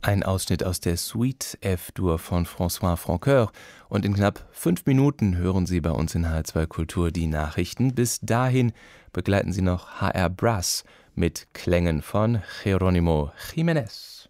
Ein Ausschnitt aus der Suite F-Dur von François Francoeur. Und in knapp 5 Minuten hören Sie bei uns in H2 Kultur die Nachrichten. Bis dahin begleiten Sie noch HR Brass mit Klängen von Jerónimo Jiménez.